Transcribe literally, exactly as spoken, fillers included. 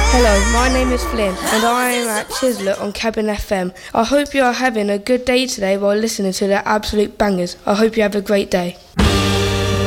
Hello, my name is Flynn and I am at Chislett on Cabin F M. I hope you are having a good day today while listening to the absolute bangers. I hope you have a great day.